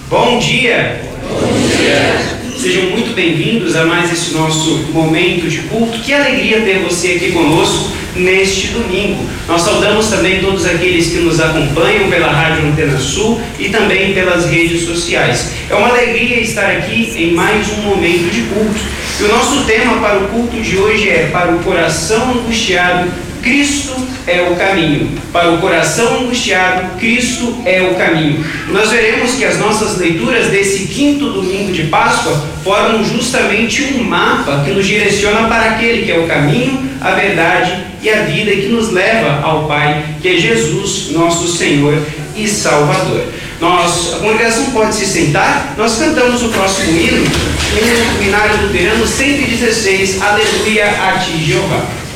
Bom dia! Bom dia! Sejam muito bem-vindos a mais esse nosso momento de culto. Que alegria ter você aqui conosco neste domingo. Nós saudamos também todos aqueles que nos acompanham pela Rádio Antena Sul e também pelas redes sociais. É uma alegria estar aqui em mais um momento de culto. E o nosso tema para o culto de hoje é: para o coração angustiado, Cristo é o caminho. Para o coração angustiado, Cristo é o caminho. Nós veremos que as nossas leituras desse quinto domingo de Páscoa formam justamente um mapa que nos direciona para aquele que é o caminho, a verdade e a vida, e que nos leva ao Pai, que é Jesus, nosso Senhor e Salvador. A congregação pode se sentar. Nós cantamos o próximo hino, o hino do Seminário Luterano 116, Aleluia a Ti, Jeová.